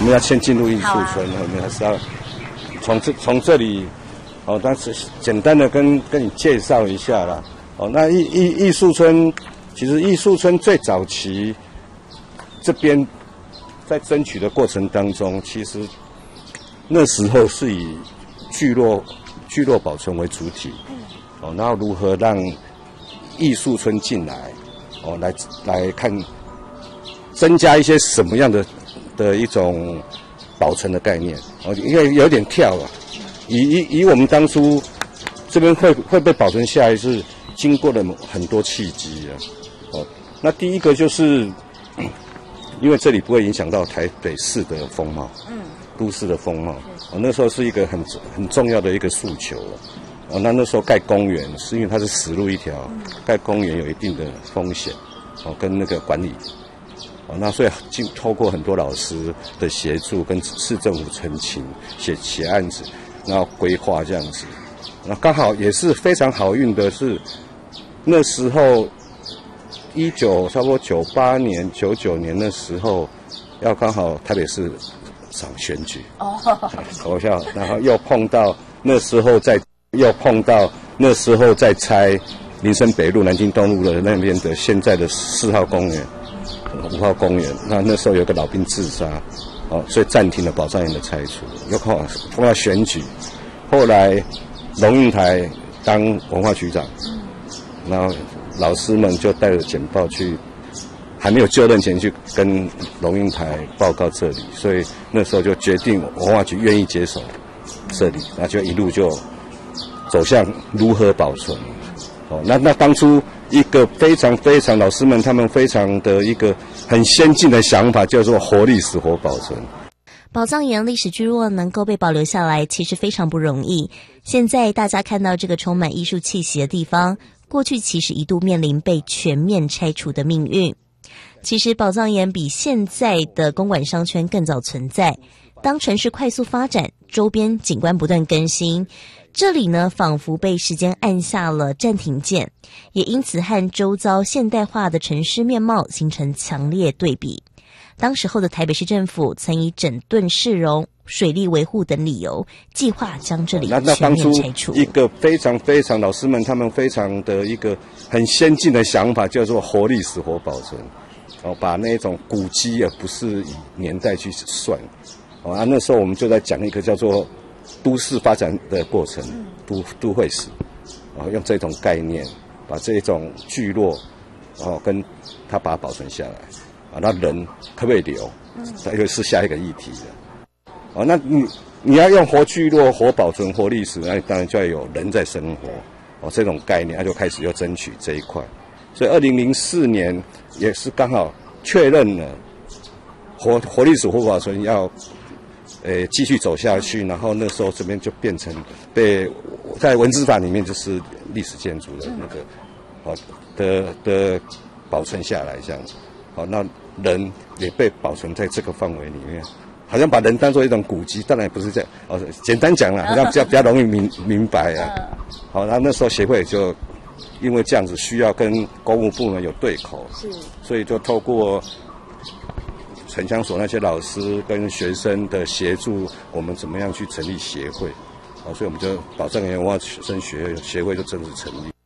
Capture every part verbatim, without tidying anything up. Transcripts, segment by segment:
们要先进入艺术村，啊、我们还是要从这从这里，哦，当时简单的跟跟你介绍一下啦。哦，那艺艺艺术村，其实艺术村最早期这边在争取的过程当中，其实那时候是以聚落聚落保存为主体，哦，然后如何让艺术村进来，哦，来来看增加一些什么样的的一种保存的概念，哦，因为有点跳啊，以以以我们当初这边会会被保存下来是。经过了很多契机啊，哦，那第一个就是，因为这里不会影响到台北市的风貌，嗯，都市的风貌，哦，那时候是一个很很重要的一个诉求，哦，那那时候盖公园是因为它是死路一条，嗯、盖公园有一定的风险，哦，跟那个管理，哦，那所以经透过很多老师的协助，跟市政府澄清，写写案子，然后规划这样子，那刚好也是非常好运的是。那时候，一九差不多九八年、九九年的时候，要刚好台北市长选举哦，投票，然后又碰到那时候在，又碰到那时候在拆林森北路、南京东路的那边的现在的四号公园、五号公园。那那时候有个老兵自杀，哦，所以暂停了宝藏岩的拆除。又碰到碰到选举，后来龙应台当文化局长。然后老师们就带着简报去，还没有就任前去跟龙应台报告这里，所以那时候就决定文化局愿意接手这里，那就一路就走向如何保存。哦，那那当初一个非常非常老师们他们非常的一个很先进的想法，叫做活历史活保存。 宝藏岩历史聚落能够被保留下来，其实非常不容易。现在大家看到这个充满艺术气息的地方，过去其实一度面临被全面拆除的命运。其实宝藏岩比现在的公馆商圈更早存在，当城市快速发展，周边景观不断更新，这里呢仿佛被时间按下了暂停键，也因此和周遭现代化的城市面貌形成强烈对比。当时候的台北市政府曾以整顿市容、水利维护等理由，计划将这里全面拆除。 一个非常非常老师们他们非常的一个很先进的想法，叫做活历史活保存。哦，把那种古迹而不是以年代去算。哦，啊，那时候我们就在讲一个叫做都市发展的过程，都都会史。哦，用这种概念，把这种聚落，哦，跟它把它保存下来。啊，那人可不可以留？这又是下一个议题的。哦，那你你要用活聚落、活保存、活历史，那当然就要有人在生活。哦，这种概念，他就开始又争取这一块。所以，二零零四年也是刚好确认了活活历史、活保存要，呃，继续走下去。然后那时候这边就变成被在文资法里面就是历史建筑的那个，哦的的保存下来这样子。好，那人也被保存在这个范围里面，好像把人当作一种古迹，当然也不是这样。哦，简单讲了，让比较比较容易明明白啊。好，那那时候协会就因为这样子需要跟公务部门有对口，是，所以就透过城乡所那些老师跟学生的协助，我们怎么样去成立协会？好，所以我们就宝藏岩文化生学协会就正式成立。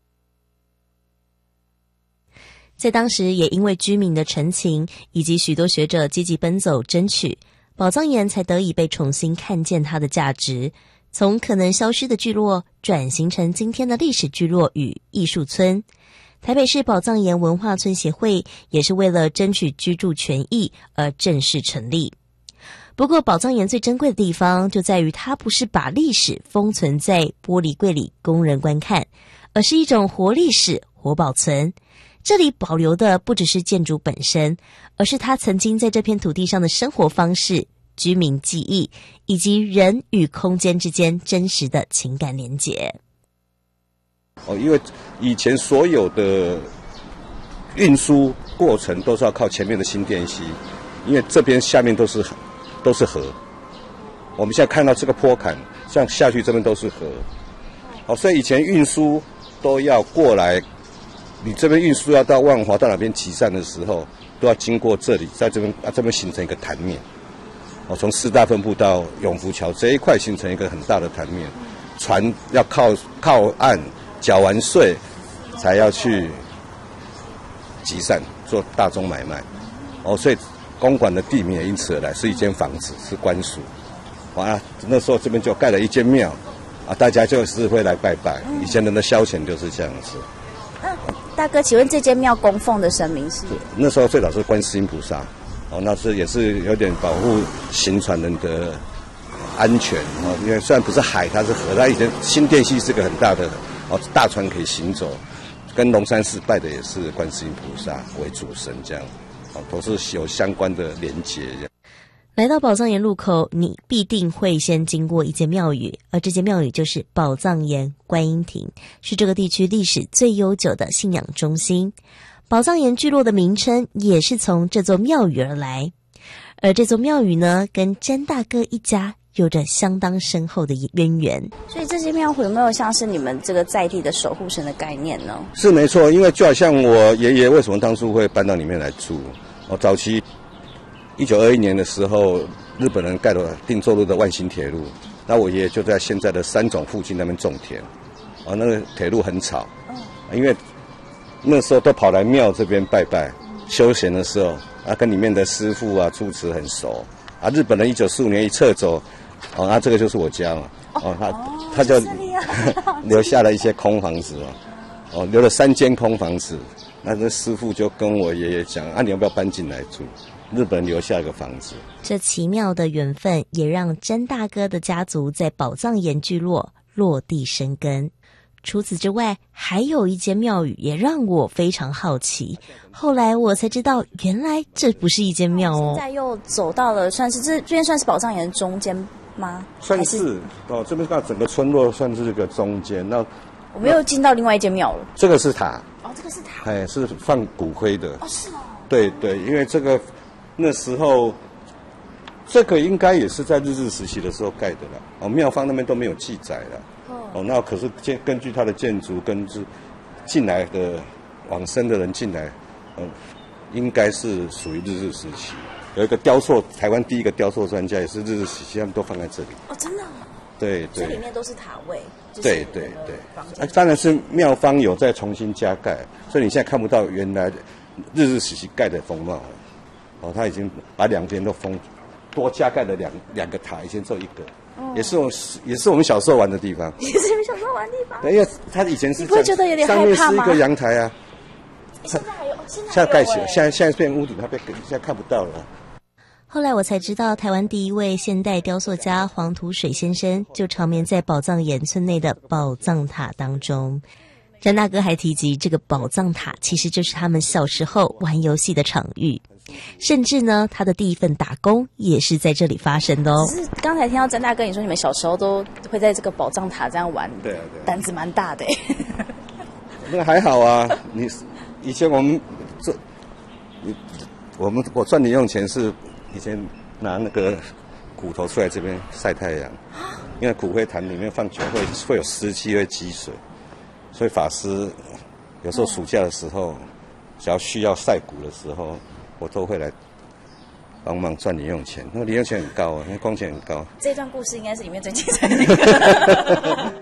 在当时也因为居民的陈情以及许多学者积极奔走争取，宝藏岩才得以被重新看见它的价值，从可能消失的聚落转型成今天的历史聚落与艺术村。台北市宝藏岩文化村协会也是为了争取居住权益而正式成立。不过宝藏岩最珍贵的地方就在于它不是把历史封存在玻璃柜里供人观看，而是一种活历史活保存。这里保留的不只是建筑本身，而是它曾经在这片土地上的生活方式、居民记忆，以及人与空间之间真实的情感连结。 哦，因为以前所有的运输过程都是要靠前面的新店溪，因为这边下面都是都是河。我们现在看到这个坡坎，像下去这边都是河。哦，所以以前运输都要过来。你这边运输要到万华到哪边集散的时候，都要经过这里，在这边啊这边形成一个潭面， 哦，从师大分部到永福桥这一块形成一个很大的潭面，船要靠靠岸缴完税，才要去集散做大宗买卖。哦，所以公馆的地名也因此而来，是一间房子，是官署。啊，那时候这边就盖了一间庙，啊，大家就是会来拜拜。以前人的消遣就是这样子。 嗯，大哥，请问这间庙供奉的神明是？ 那时候最早是观世音菩萨。哦，那是也是有点保护行船人的安全哦，因为虽然不是海，它是河，它以前新店溪是个很大的哦，大船可以行走，跟龙山寺拜的也是观世音菩萨为主神，这样哦，都是有相关的连结这样。 来到宝藏岩路口，你必定会先经过一间庙宇，而这间庙宇就是宝藏岩观音亭，是这个地区历史最悠久的信仰中心。宝藏岩聚落的名称也是从这座庙宇而来，而这座庙宇呢，跟詹大哥一家有着相当深厚的渊源。 所以这间庙会有没有像是你们这个在地的守护神的概念呢？ 是没错，因为就好像我爷爷为什么当初会搬到里面来住，哦，早期一九二一年的时候，日本人盖了定州路的万新铁路，那我爷爷就在现在的三种附近那边种田，哦，那个铁路很吵，因为那时候都跑来庙这边拜拜，休闲的时候啊，跟里面的师傅啊、住持很熟啊。日本人一九四五年一撤走，哦，那、啊、这个就是我家嘛，哦，他、哦、他就留下了一些空房子哦，哦，留了三间空房子。那这师傅就跟我爷爷讲啊，你要不要搬进来住？日本人留下一个房子。 这奇妙的缘分也让詹大哥的家族在宝藏岩聚落落地生根。除此之外，还有一间庙宇也让我非常好奇。后来我才知道，原来这不是一间庙哦。 现在又走到了，算是这这边算是宝藏岩的中间吗？ 算是哦，这边到整个村落算是这个中间。那我们又进到另外一间庙了。 这个是塔。 哦，这个是塔。 哎，是放骨灰的。 哦，是哦。对对，因为这个那时候，这个应该也是在日治时期的时候盖的了。哦，庙方那边都没有记载了。哦，那可是建根据它的建筑跟是进来的往生的人进来，嗯，应该是属于日治时期。有一个雕塑，台湾第一个雕塑专家也是日治时期，他们都放在这里。 哦，真的、哦？ 对对。 这里面都是塔位。就是、 对对对。啊，当然是庙方有在重新加盖，所以你现在看不到原来日治时期盖的风貌了。哦，他已经把两边都封，多加盖了两两个塔，以前只有一个。哦、也是我也是我们小时候玩的地方， 也是你们小时候玩的地方。 对，因为它以前是， 你不会觉得有点害怕吗？ 上面是一个阳台啊， 现在还有，现在现在盖起来，现在现在变屋顶，它被现在看不到了。 后来我才知道，台湾第一位现代雕塑家黄土水先生就长眠在宝藏岩村内的宝藏塔当中。詹大哥还提及，这个宝藏塔其实就是他们小时候玩游戏的场域。甚至呢，他的第一份打工也是在这里发生的哦。 只是刚才听到詹大哥你说，你们小时候都会在这个宝藏塔这样玩， 对啊对啊， 胆子蛮大的。 那个还好啊，你以前我们这，你我们我赚零用钱是以前拿那个骨头出来这边晒太阳，因为骨灰坛里面放久会会有湿气会积水，所以法师有时候暑假的时候，只要需要晒骨的时候。我都会来帮忙赚零用钱，那个零用钱很高啊，那工钱很高。 这段故事应该是里面最精彩的一个。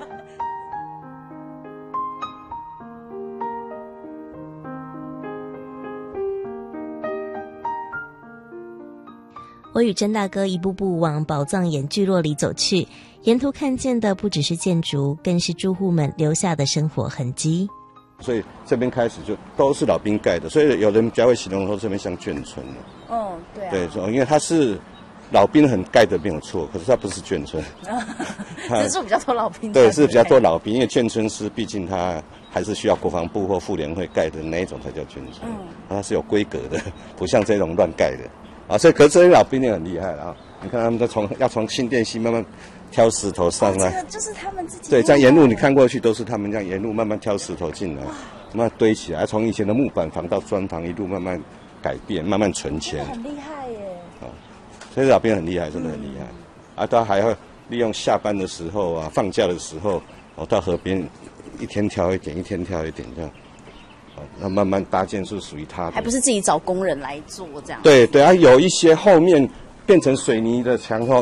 我与甄大哥一步步往宝藏岩聚落里走去，沿途看见的不只是建筑，更是住户们留下的生活痕迹。 所以这边开始就都是老兵盖的，所以有人比较会形容说这边像眷村了。 哦，对啊。 对，因为它是老兵很盖的没有错，可是它不是眷村。 只是比较多老兵。 对，是比较多老兵，因为眷村是毕竟它还是需要国防部或妇联会盖的那一种才叫眷村，嗯，它是有规格的，不像这种乱盖的。啊，所以可是这些老兵也很厉害了啊！你看他们都从要从新店溪慢慢挑石头上来， 哦、这个就是他们自己。 对，这样沿路你看过去都是他们这样沿路慢慢挑石头进来，慢慢堆起来，从以前的木板房到砖房一路慢慢改变，慢慢存钱。 很厉害耶！ 哦，所以老兵很厉害，真的很厉害。嗯、啊，他还要利用下班的时候啊，放假的时候，哦，到河边一天挑一点，一天挑一点这样。那慢慢搭建是属于他的， 还不是自己找工人来做这样。 对对啊，有一些后面变成水泥的墙后，